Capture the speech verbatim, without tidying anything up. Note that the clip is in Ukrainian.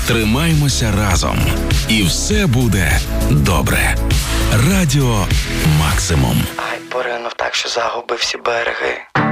Тримаймося разом, і все буде добре. Радіо Максимум. Ай, поринув так, що загубив всі береги.